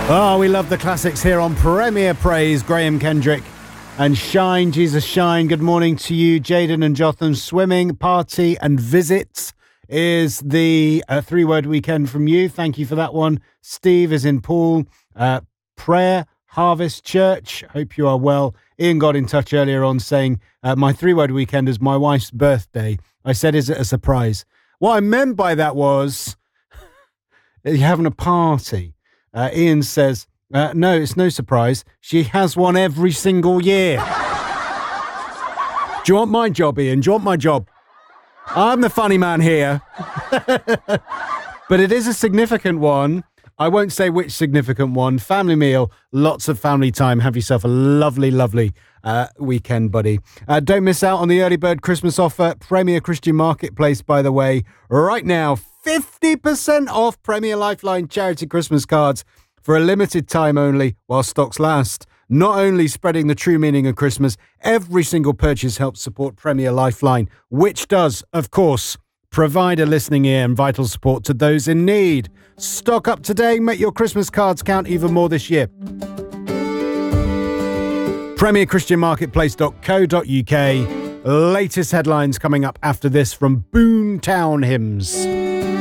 Oh, we love the classics here on Premier Praise. Graham Kendrick and Shine, Jesus Shine. Good morning to you, Jaden and Jotham. Swimming, party and visits is the three-word weekend from you. Thank you for that one. Steve is in Poole. Prayer, Harvest Church. Hope you are well. Ian got in touch earlier on saying, my three-word weekend is my wife's birthday. I said, is it a surprise? What I meant by that was, you're having a party. Ian says, no, it's no surprise. She has one every single year. Do you want my job, Ian? Do you want my job? I'm the funny man here. But it is a significant one. I won't say which significant one. Family meal, lots of family time. Have yourself a lovely, lovely weekend, buddy. Don't miss out on the early bird Christmas offer. Premier Christian Marketplace, by the way. Right now, 50% off Premier Lifeline charity Christmas cards for a limited time only while stocks last. Not only spreading the true meaning of Christmas, every single purchase helps support Premier Lifeline, which does, of course, provide a listening ear and vital support to those in need. Stock up today. Make your Christmas cards count even more this year. PremierChristianMarketplace.co.uk. Latest headlines coming up after this from Boomtown Hymns.